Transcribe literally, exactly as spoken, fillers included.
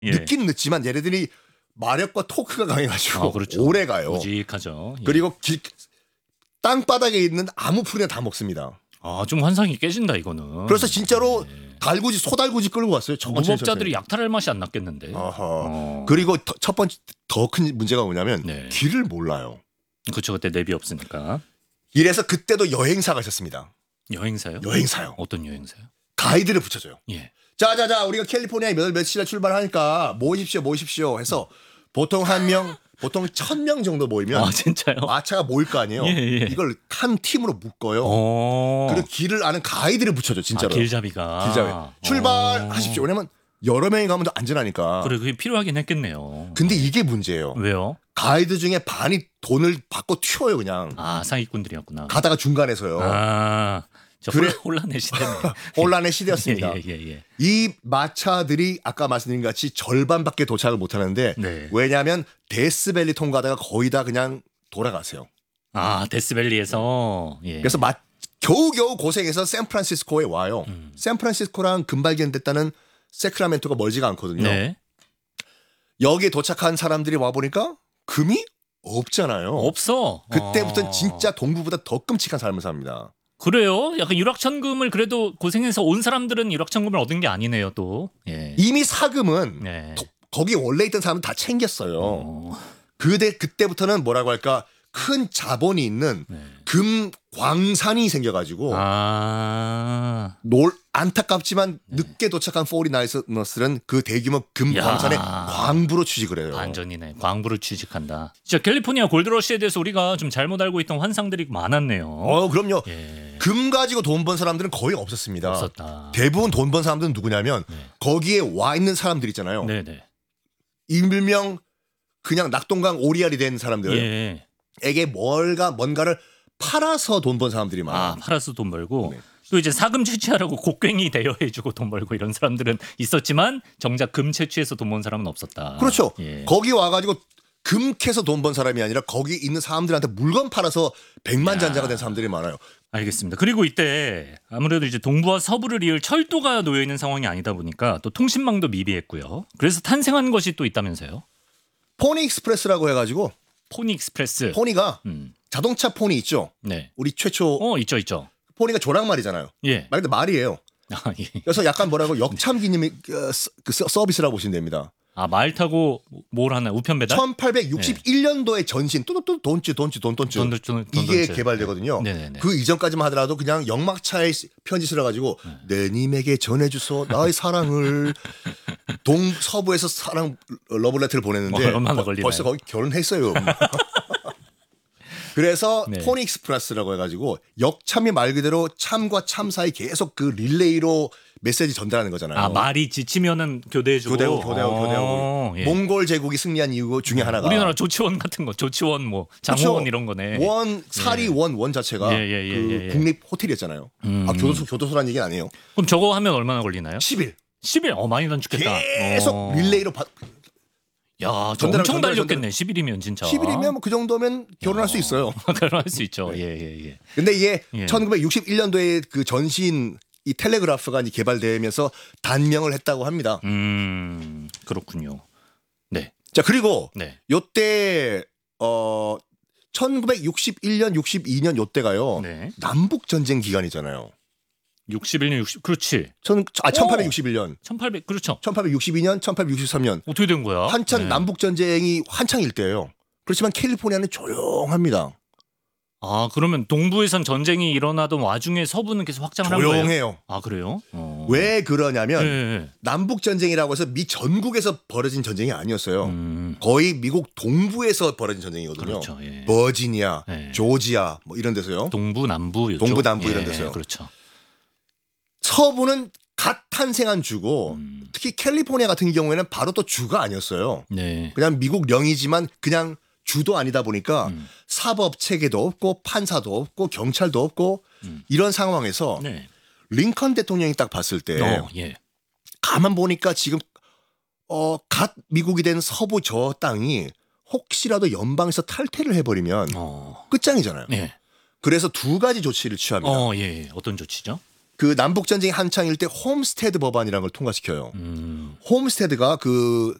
예. 늦긴 늦지만 얘네들이 마력과 토크가 강해가지고 아, 그렇죠. 오래 가요. 묵직하죠. 예. 그리고 길, 땅바닥에 있는 아무 풀이나 다 먹습니다. 아, 좀 환상이 깨진다 이거는. 그래서 진짜로 예. 달구지 소달구지 끌고 왔어요. 천천히, 무법자들이 천천히. 약탈할 맛이 안 났겠는데. 어허. 어. 그리고 더- 첫 번째 더 큰 문제가 뭐냐면 네. 길을 몰라요. 그렇죠. 그때 내비 없으니까. 이래서 그때도 여행사가 있었습니다. 여행사요? 여행사요. 어떤 여행사요? 가이드를 붙여줘요. 예. 자자자 우리가 캘리포니아에 몇, 몇 시에 출발하니까 모이십시오 모이십시오 해서 보통 한 명 보통 천 명 정도 모이면 아, 진짜요? 마차가 모일 거 아니에요. 예, 예. 이걸 한 팀으로 묶어요. 어. 그리고 길을 아는 가이드를 붙여줘 진짜로. 아, 길잡이가. 길잡이. 어. 출발하십시오. 왜냐면 여러 명이 가면 더 안전하니까. 그래, 그게 필요하긴 했겠네요. 근데 이게 문제예요. 왜요? 가이드 중에 반이 돈을 받고 튀어요 그냥. 아, 사기꾼들이었구나. 가다가 중간에서요. 아, 저 그래. 혼란- 혼란의 시대네. 혼란의 시대였습니다. 예, 예, 예, 예. 이 마차들이 아까 말씀드린 같이 절반밖에 도착을 못하는데 네. 왜냐하면 데스밸리 통과하다가 거의 다 그냥 돌아가세요. 아, 데스밸리에서. 예. 그래서 마, 겨우겨우 고생해서 샌프란시스코에 와요. 음. 샌프란시스코랑 금발견됐다는 세크라멘토가 멀지가 않거든요. 네. 여기에 도착한 사람들이 와보니까 금이 없잖아요. 없어. 그때부터는 어. 진짜 동부보다 더 끔찍한 삶을 삽니다. 그래요? 약간 유락천금을 그래도 고생해서 온 사람들은 유락천금을 얻은 게 아니네요, 또. 예. 이미 사금은 네. 도- 거기 원래 있던 사람은 다 챙겼어요. 어. 그대 그때부터는 뭐라고 할까 큰 자본이 있는 네. 금 광산이 생겨가지고 아. 놀 안타깝지만 늦게 도착한 포리나이너스는 그 대규모 금 야. 광산에 광부로 취직을 해요. 반전이네. 광부를 취직한다. 진짜 캘리포니아 골드러시에 대해서 우리가 좀 잘못 알고 있던 환상들이 많았네요. 어 그럼요. 예. 금 가지고 돈 번 사람들은 거의 없었습니다. 없었다. 대부분 돈 번 사람들은 누구냐면 네. 거기에 와 있는 사람들 있잖아요. 네네. 일명 그냥 낙동강 오리알이 된 사람들에게 예. 뭘가 뭔가를 팔아서 돈 번 사람들이 많아요. 아, 팔아서 돈 벌고. 네. 또 이제 사금 채취하라고 곡괭이 대여해주고 돈 벌고 이런 사람들은 있었지만 정작 금 채취해서 돈 번 사람은 없었다. 그렇죠. 예. 거기 와가지고 금 캐서 돈 번 사람이 아니라 거기 있는 사람들한테 물건 팔아서 백만장자가 된 사람들이 많아요. 알겠습니다. 그리고 이때 아무래도 이제 동부와 서부를 이을 철도가 놓여 있는 상황이 아니다 보니까 또 통신망도 미비했고요. 그래서 탄생한 것이 또 있다면서요? 포니 익스프레스라고 해가지고 포니 익스프레스. 포니가 음. 자동차 포니 있죠. 네. 우리 최초 어, 있죠, 있죠. 포니가 조랑말이잖아요. 예. 말 그대로 말이에요. 아, 예. 그래서 약간 뭐라고 역참 기념 그 서- 그 서- 서비스라고 보시면 됩니다. 아, 말 타고 뭘 하나? 우편 배달? 천팔백육십일 년도에 전신 또또 돈츠 돈츠 돈돈츠 돈, 돈, 돈, 이게 돈돈츠. 개발되거든요. 네네네. 그 이전까지만 하더라도 그냥 역막차에 편지 실어가지고 네. 내님에게 전해주소 나의 사랑을 동서부에서 사랑 러브레터를 보냈는데 어, 얼마나 벌- 걸리나요? 벌써 거기 결혼했어요. 그래서 네. 포니 익스프레스라고 해가지고 역참이 말 그대로 참과 참 사이 계속 그 릴레이로 메시지 전달하는 거잖아요. 아, 말이 지치면은 교대해주고. 교대하고 교대하고 어, 교대하고 예. 몽골 제국이 승리한 이유 중에 하나가 우리나라 조치원 같은 거, 조치원 뭐 장호원 그렇죠. 이런 거네. 원 사리 원 원 자체가 예, 예, 예, 그 예, 예. 국립 호텔이었잖아요. 음. 아 교도소 교도소라는 얘기는 아니에요. 그럼 저거 하면 얼마나 걸리나요? 십 일 십 일. 어, 많이 단축했다. 계속 어. 릴레이로 받. 야, 저 전달하고 엄청 전달, 달렸겠네. 십 일이면 진짜. 십 일이면 뭐 그 정도면 결혼할 수 있어요. 결혼할 수 있죠. 예, 예, 예. 근데 이게 예. 천구백육십일 년도에 그 전신 이 텔레그라프가 이제 개발되면서 단명을 했다고 합니다. 음, 그렇군요. 네, 자 그리고 네. 요때 어 천구백육십일 년, 육십이 년 요때가요. 네. 남북 전쟁 기간이잖아요. 육십일 년, 육십, 그렇지. 천, 아 천팔백육십일 년, 천팔백, 그렇죠. 천팔백육십이 년, 천팔백육십삼 년 어떻게 된 거야? 한참 네. 남북 전쟁이 한창일 때예요. 그렇지만 캘리포니아는 조용합니다. 아, 그러면 동부에선 전쟁이 일어나던 와중에 서부는 계속 확장을 한 거예요? 조용해요. 아, 그래요? 어. 왜 그러냐면 예, 예. 남북 전쟁이라고 해서 미 전국에서 벌어진 전쟁이 아니었어요. 음, 거의 미국 동부에서 벌어진 전쟁이거든요. 그렇죠. 예. 버지니아, 네. 조지아 뭐 이런 데서요. 동부, 남부, 이쪽? 동부, 남부 예, 이런 데서요. 그렇죠. 서부는 갓 탄생한 주고 음. 특히 캘리포니아 같은 경우에는 바로 또 주가 아니었어요. 네. 그냥 미국 령이지만 그냥 주도 아니다 보니까 음. 사법 체계도 없고 판사도 없고 경찰도 없고 음. 이런 상황에서 네. 링컨 대통령이 딱 봤을 때 어, 예. 가만 보니까 지금 어, 갓 미국이 된 서부 저 땅이 혹시라도 연방에서 탈퇴를 해버리면 어. 끝장이잖아요. 네. 그래서 두 가지 조치를 취합니다. 어, 예, 예. 어떤 조치죠? 그 남북 전쟁이 한창일 때 홈스테드 법안이라는 걸 통과시켜요. 음. 홈스테드가 그